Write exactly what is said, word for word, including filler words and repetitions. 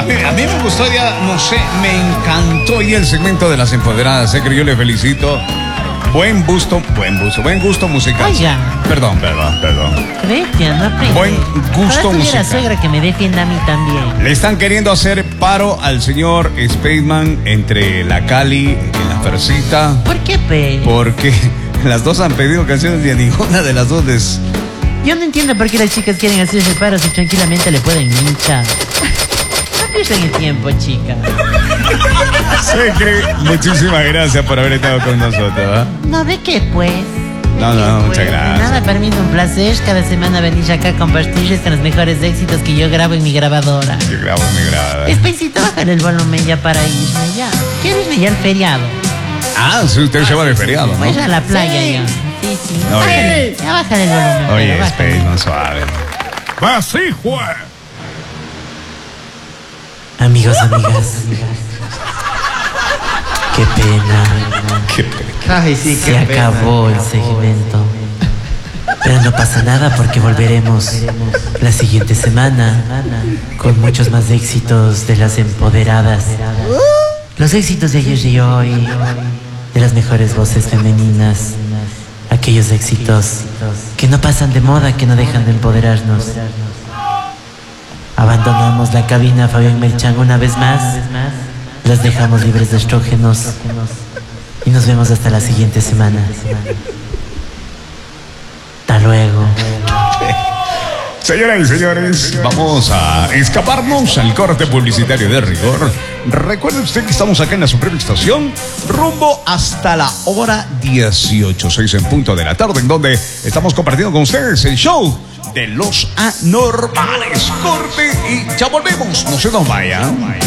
mí, a mí me gustó ya, no sé, me encantó y el segmento de las empoderadas, ¿eh? Que yo le felicito. Buen gusto, buen gusto, buen gusto musical. Oiga. Perdón, perdón, perdón. Bestia, no aprende. Buen gusto Ojalá tuviera musical. suegra que me defienda a mí también. Le están queriendo hacer paro al señor Spaceman entre la Cali y la Fercita. ¿Por qué, pe? Porque las dos han pedido canciones y a ninguna de las dos les... Yo no entiendo por qué las chicas quieren hacerse paro si tranquilamente le pueden hinchar. No pierdan el tiempo, chicas. Secre, muchísimas gracias por haber estado con nosotros. ¿eh? No, ¿de qué, pues? No, no, Pues, muchas gracias. Nada, para mí es un placer cada semana venir acá a compartirles con los mejores éxitos que yo grabo en mi grabadora. Yo grabo mi grabadora. Espensito, bájale el volumen ya para irme ya. ¿Quieres irme ya al feriado? Ah, si usted se va de feriado, Voy a ir ¿no? a la playa ya. Sí, sí. No, Bájale, bien. ya bájale el volumen. Oye, pero bájale. Spaceman, suave. Así fue. Amigos, amigas. Qué pena. Qué pena. Ay, sí, Se acabó el segmento. Pero no pasa nada porque volveremos la siguiente semana con muchos más éxitos de las empoderadas. Los éxitos de ayer y hoy, de las mejores voces femeninas. Aquellos éxitos que no pasan de moda, que no dejan de empoderarnos. Abandonamos la cabina Fabián Melchán una vez más. Las dejamos libres de estrógenos. Y nos vemos hasta la siguiente semana. Hasta luego. Señoras y señores, vamos a escaparnos al corte publicitario de rigor. Recuerde usted que estamos acá en la Suprema Estación, rumbo hasta la hora dieciocho, seis en punto de la tarde, en donde estamos compartiendo con ustedes el show de los anormales. Corte y ya volvemos, no se nos vayan.